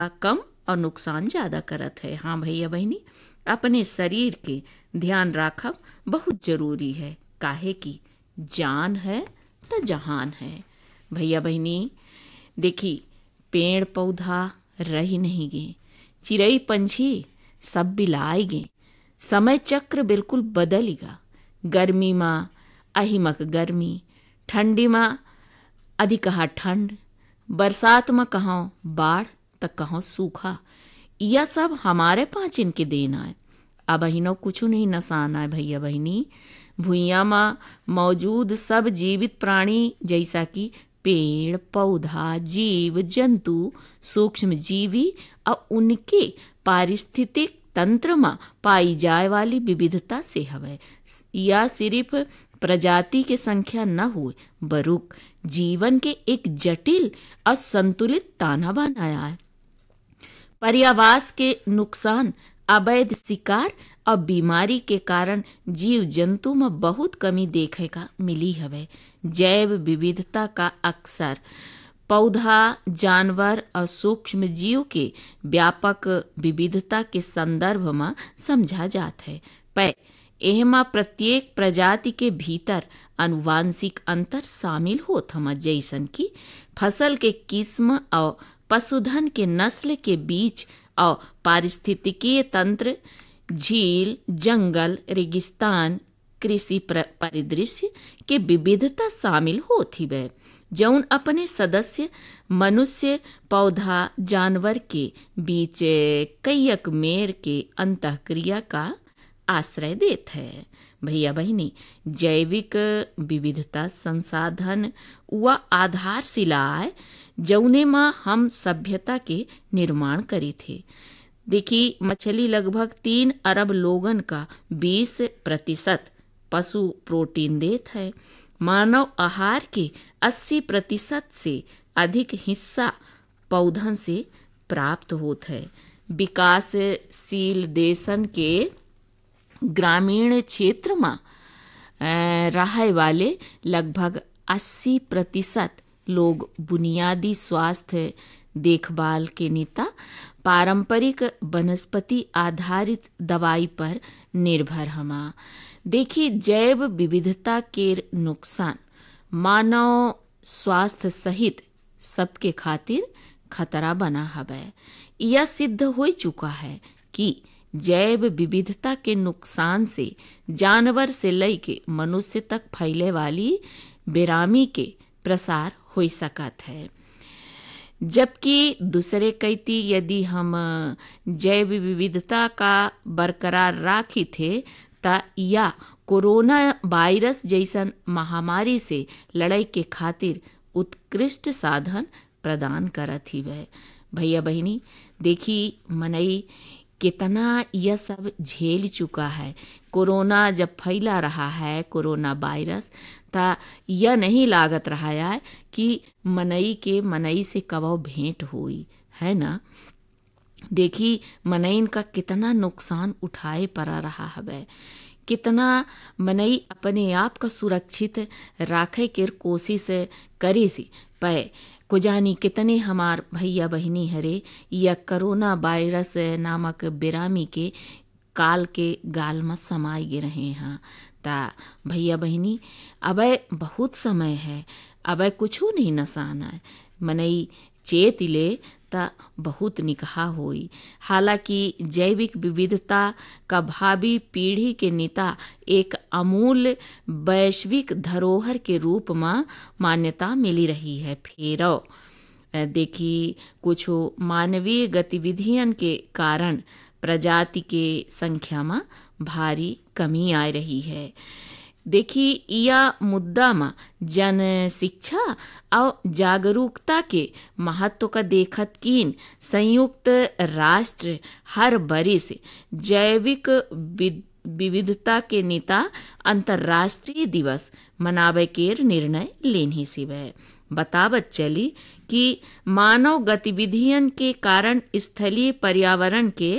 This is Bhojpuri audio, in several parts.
कम और नुकसान ज़्यादा करत है। हाँ भैया बहनी, अपने शरीर के ध्यान राखब बहुत जरूरी है, काहे कि जान है तो जहान है। भैया बहनी देखी, पेड़ पौधा रही नहीं गे, चिड़ई पंछी सब बिलाई गे, समय चक्र बिल्कुल बदलिगा। गर्मी में अहिमक गर्मी, ठंडी में अधिकहा ठंड, बरसात में कहाँ बाढ़ तो कहाँ सूखा, यह सब हमारे पाँचिन के देन आए। अब अहिनो कुछ नहीं नसान आए भैया बहनी। भुइयाँ में मौजूद सब जीवित प्राणी जैसा कि पेड़ पौधा जीव जंतु सूक्ष्म जीवी और उनके पारिस्थितिक तंत्र में पाई जाए वाली विविधता से हवे। यह सिर्फ प्रजाति के संख्या न हुए, बरुक जीवन के एक जटिल और संतुलित ताना बनाया है। पर्यावास के नुकसान, अवैध शिकार और बीमारी के कारण जीव जंतु में बहुत कमी देखे का मिली हवे। जैव विविधता का अक्सर पौधा जानवर और सूक्ष्म जीव के व्यापक विविधता के संदर्भ में समझा जात है। पर एहमा प्रत्येक प्रजाति के भीतर आनुवांशिक अंतर शामिल होत हम, जैसन कि फसल के किस्म और पशुधन के नस्ल के बीच और पारिस्थितिकीय तंत्र, झील जंगल रेगिस्तान कृषि परिदृश्य के विविधता शामिल होती है, जौन अपने सदस्य मनुष्य पौधा जानवर के बीच कईयक मेर के अंतःक्रिया का आश्रय देत है। भैया बहनी, जैविक विविधता संसाधन व आधारशिला है जौने में हम सभ्यता के निर्माण करी थे। देखी, मछली लगभग 3 अरब लोगन का 20% पशु प्रोटीन देत है। मानव आहार के 80% से अधिक हिस्सा पौधन से प्राप्त होत है। विकासशील देशन के ग्रामीण क्षेत्र में रहे वाले लगभग 80% लोग बुनियादी स्वास्थ्य देखभाल के निता पारंपरिक वनस्पति आधारित दवाई पर निर्भर हमा। देखिए, जैव विविधता के नुकसान मानव स्वास्थ्य सहित सबके खातिर खतरा बना हवे। यह सिद्ध हो चुका है कि जैव विविधता के नुकसान से जानवर से लेके मनुष्य तक फैले वाली बेरामी के प्रसार हो सकत है। जबकि दूसरे कैती यदि हम जैव विविधता का बरकरार राखी थे ता या कोरोना वायरस जैसन महामारी से लड़ाई के खातिर उत्कृष्ट साधन प्रदान करत ही वह। भैया बहनी देखी, मनई कितना यह सब झेल चुका है। कोरोना जब फैला रहा है, कोरोना वायरस, ता यह नहीं लागत रहा है कि मनई से कबो भेंट हुई है ना। देखी, मनईन का कितना नुकसान उठाए पड़ा रहा है, कितना मनई अपने आप का सुरक्षित राखे के कोशिश करी सी, पर को जानी कितने हमार भैया बहनी हरे या कोरोना वायरस नामक बेरामी के काल के गाल में समाये गे रहे हैं। ता भैया बहनी अब बहुत समय है, अब कुछ नहीं नसान है। मनई चेत ले ता बहुत निकहा होई। हालांकि जैविक विविधता का भावी पीढ़ी के नेता एक अमूल्य वैश्विक धरोहर के रूप में मान्यता मिली रही है। फेरो देखी, कुछ मानवीय गतिविधियन के कारण प्रजाति के संख्या में भारी कमी आ रही है। देखी, यह मुद्दा में जन शिक्षा और जागरूकता के महत्व का देखत कीन संयुक्त राष्ट्र हर बरिस जैविक विविधता के नेता अंतर्राष्ट्रीय दिवस मनावे के निर्णय लेने सिवे। बतावत चली कि मानव गतिविधियन के कारण स्थलीय पर्यावरण के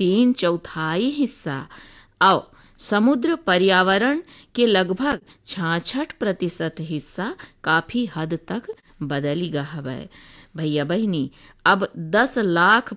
3/4 हिस्सा और समुद्र पर्यावरण के लगभग 66% हिस्सा काफी हद तक बदली गया है। भैया बहनी अब 10 लाख